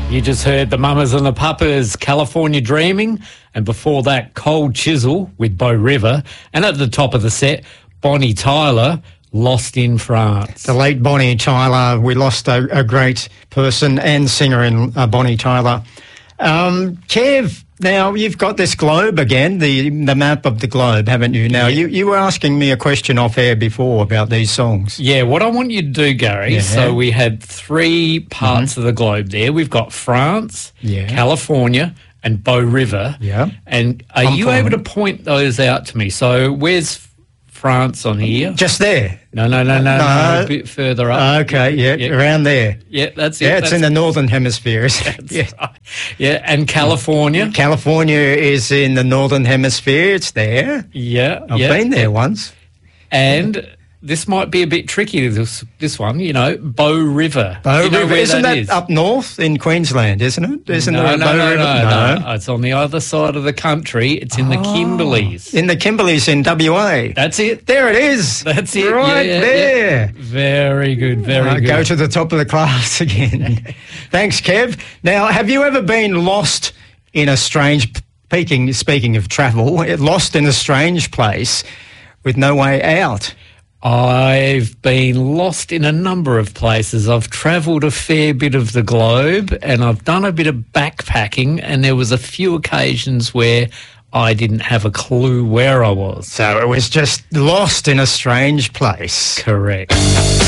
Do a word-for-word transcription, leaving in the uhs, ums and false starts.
You just heard the Mamas and the Papas, California Dreaming, and before that, Cold Chisel with Bow River, and at the top of the set, Bonnie Tyler, Lost in France. The late Bonnie Tyler. We lost a, a great person and singer in uh, Bonnie Tyler. Um, Kev, now you've got this globe again, the the map of the globe, haven't you? Now, Yeah. you, you were asking me a question off air before about these songs. Yeah, what I want you to do, Gary, Yeah. so we had three parts of the globe there. We've got France, Yeah. California, and Bow River. Yeah. And are I'm you following. able to point those out to me? So where's France on here? Just there. No, no, no, no, no, No. a bit further up. Okay, yeah, Yeah. around there. Yeah, that's it. Yeah, it's that's in the northern hemisphere. That's yeah. right. Yeah, and California. California is in the northern hemisphere. It's there. Yeah, I've yeah. been there once. And this might be a bit tricky, this this one, you know, Bow River. Bow you know River. where Isn't that, is? up north in Queensland, isn't it? Isn't no, there a no, Bow no, River? no, no, It's on the other side of the country. It's in the Kimberleys. In the Kimberleys in W A. That's it. There it is. That's it. Right Yeah, yeah, there. yeah. Very good, very Uh, good. go to the top of the class again. Thanks, Kev. Now, have you ever been lost in a strange, speaking, speaking of travel, lost in a strange place with no way out? I've been lost in a number of places. I've travelled a fair bit of the globe and I've done a bit of backpacking, and there was a few occasions where I didn't have a clue where I was. So it was just lost in a strange place. Correct.